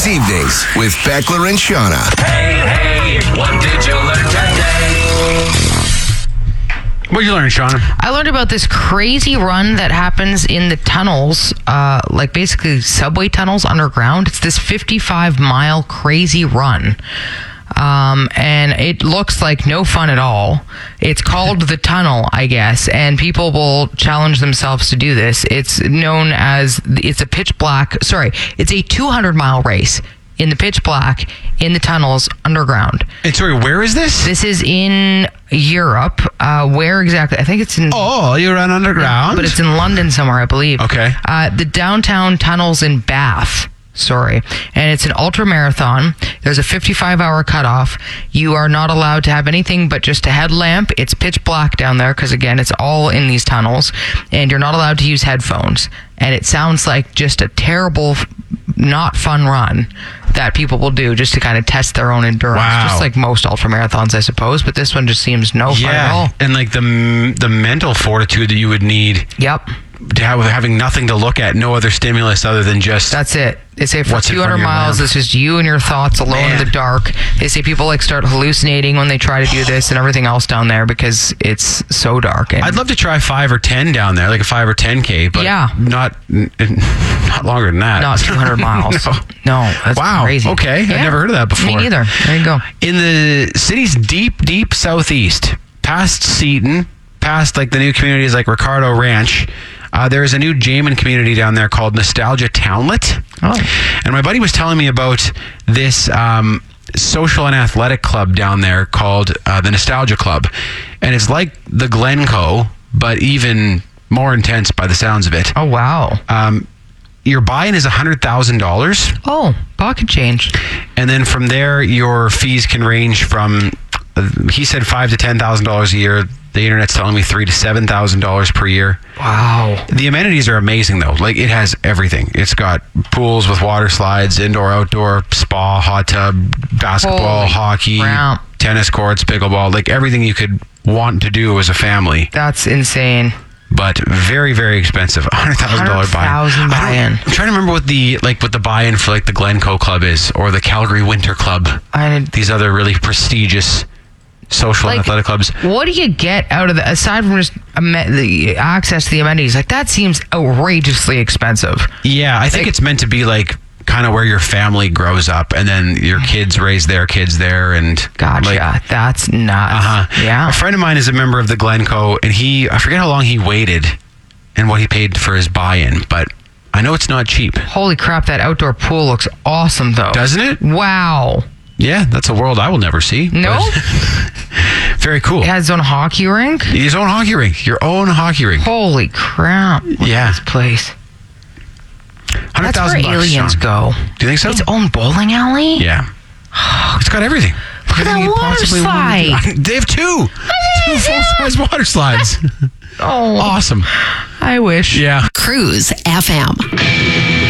Cruise Evenings with Beckler and Shauna. Hey, what did you learn today? What did you learn, Shauna? I learned about this crazy run that happens in the tunnels, like basically subway tunnels underground. It's this 55-mile crazy run. And it looks like no fun at all. It's called the tunnel, I guess, and people will challenge themselves to do this. It's known as, it's a 200-mile race in the pitch black in the tunnels underground. And sorry, where is this? This is in Europe. Where exactly? I think it's in... Oh, you run underground? But it's in London somewhere, I believe. Okay. The downtown tunnels in Bath. Sorry. And it's an ultra marathon. There's a 55-hour cutoff. You are not allowed to have anything but just a headlamp. It's pitch black down there because, again, it's all in these tunnels. And you're not allowed to use headphones. And it sounds like just a terrible, not fun run that people will do just to kind of test their own endurance. Wow. Just like most ultra marathons, I suppose. But this one just seems no fun at all. And like the mental fortitude that you would need. Yep. To having nothing to look at, no other stimulus other than just... That's it. They say for what's in 200 front of your miles, lamp. it's just you and your thoughts alone in the dark. They say people like start hallucinating when they try to do this and everything else down there because it's so dark. And I'd love to try 5 or 10 down there, like a 5 or 10K, but Yeah. not longer than that. not 200 miles. No, that's Wow. crazy. Okay. Yeah. I've never heard of that before. Me neither. There you go. In the city's deep southeast, past Seaton, past like the new communities like Ricardo Ranch, there is a new Jamin community down there called Nostalgia Townlet. Oh. And my buddy was telling me about this social and athletic club down there called the Nostalgia Club. And it's like the Glencoe, but even more intense by the sounds of it. Oh, wow. Your buy-in is $100,000. Oh, pocket change. And then from there, your fees can range from, he said $5,000 to $10,000 a year. The internet's telling me $3,000 to $7,000 per year. Wow. The amenities are amazing, though. Like, it has everything. It's got pools with water slides, indoor, outdoor, spa, hot tub, basketball, Holy hockey, crap. tennis courts, pickleball, like everything you could want to do as a family. That's insane. But very, very expensive. $100,000 buy-in. $100,000 buy-in. I'm trying to remember what the buy-in for like the Glencoe Club is, or the Calgary Winter Club. These other really prestigious social and athletic clubs. What do you get out of aside from just the access to the amenities? Like, that seems outrageously expensive. Yeah, I think it's meant to be like kind of where your family grows up, and then your kids raise their kids there. And Gotcha. That's nuts. Yeah. A friend of mine is a member of the Glencoe, and I forget how long he waited and what he paid for his buy-in, but I know it's not cheap. Holy crap, that outdoor pool looks awesome, though. Doesn't it? Wow. Yeah, that's a world I will never see. No? Very cool. It has its own hockey rink? His own hockey rink. Your own hockey rink. Holy crap. Look at this place. That's where $100,000, aliens Sean. go. Do you think so? Its own bowling alley? Yeah. It's got everything. Look at that water slide. They have two full-size water slides. Oh. Awesome. I wish. Yeah. Cruise FM.